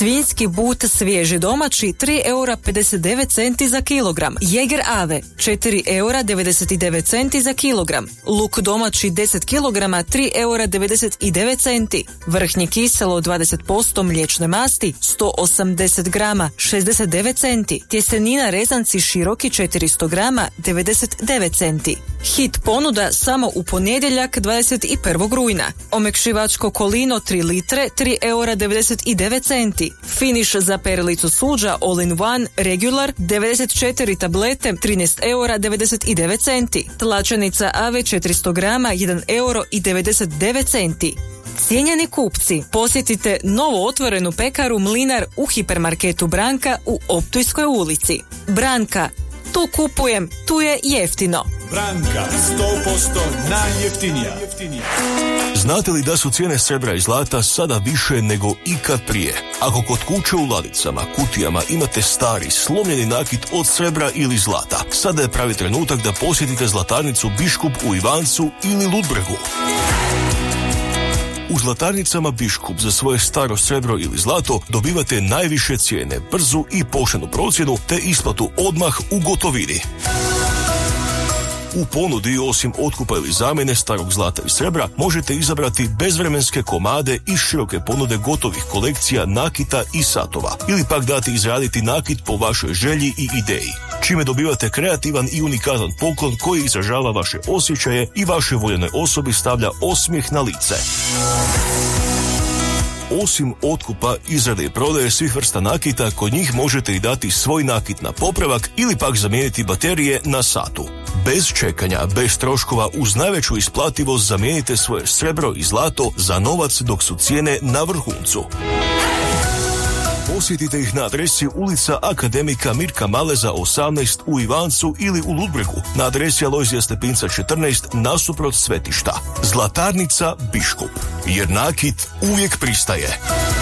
Svinjski but svježi domaći 3,59 € za kilogram. Jeger ave 4,99 € za kilogram. Luk domaći 10 kg 3,99 €. Vrhnje kiselo 20% mliječne masti 180 grama 69 centi. Tjestenina rezanci široki 400 grama 99 centi. Hit ponuda samo u ponedjeljak 21. rujna. Omekšivač Kokolino 3 litre 3,99 €. Finiš za perilicu suđa All in One Regular 94 tablete 13,99 €. Tlačenica ave 400 grama 1,99 €. Cijenjeni kupci, posjetite novo otvorenu pekaru Mlinar u hipermarketu Branka u Optujskoj ulici. Branka, tu kupujem, tu je jeftino. Branka, 100% najjeftinija. Znate li da su cijene srebra i zlata sada više nego ikad prije? Ako kod kuće u ladicama, kutijama imate stari, slomljeni nakit od srebra ili zlata, sada je pravi trenutak da posjetite zlatarnicu Biškup u Ivancu ili Ludbregu. U zlatarnicama Biškup za svoje staro srebro ili zlato dobivate najviše cijene, brzu i poštenu procjenu te isplatu odmah u gotovini. U ponudi, osim otkupa ili zamjene starog zlata i srebra, možete izabrati bezvremenske komade iz široke ponude gotovih kolekcija nakita i satova, ili pak dati izraditi nakit po vašoj želji i ideji, čime dobivate kreativan i unikatan poklon koji izražava vaše osjećaje i vašoj voljenoj osobi stavlja osmijeh na lice. Osim otkupa, izrade i prodaje svih vrsta nakita, kod njih možete i dati svoj nakit na popravak ili pak zamijeniti baterije na satu. Bez čekanja, bez troškova, uz najveću isplativost zamijenite svoje srebro i zlato za novac dok su cijene na vrhuncu. Posjetite ih na adresi ulica Akademika Mirka Maleza 18 u Ivancu ili u Ludbregu, na adresi Alojzija Stepinca 14 nasuprot svetišta. Zlatarnica Biškup, jer nakit uvijek pristaje.